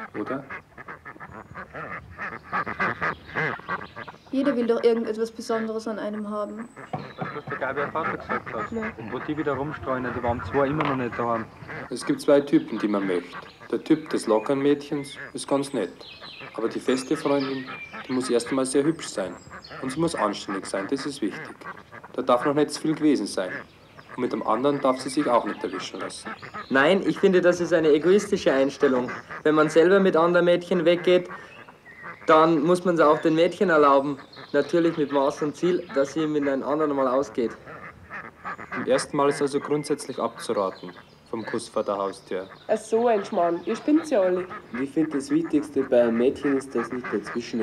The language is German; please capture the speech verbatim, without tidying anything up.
Oder? Jeder will doch irgendetwas Besonderes an einem haben. Weißt du, was der Gabi Vater gesagt hat? Ja. Wo die wieder rumstreuen, die waren zwei immer noch nicht daheim. Es gibt zwei Typen, die man möchte. Der Typ des lockeren Mädchens ist ganz nett. Aber die feste Freundin, die muss erst einmal sehr hübsch sein. Und sie muss anständig sein, das ist wichtig. Da darf noch nicht zu viel gewesen sein. Und mit dem anderen darf sie sich auch nicht erwischen lassen. Nein, ich finde, das ist eine egoistische Einstellung. Wenn man selber mit anderen Mädchen weggeht, dann muss man es auch den Mädchen erlauben. Natürlich mit Maß und Ziel, dass sie mit einem anderen mal ausgeht. Im ersten Mal ist also grundsätzlich abzuraten, vom Kuss vor der Haustür. Ach so ein Schmarrn, ihr spinnt ja alle. Ich finde, das Wichtigste bei einem Mädchen ist, dass nicht dazwischen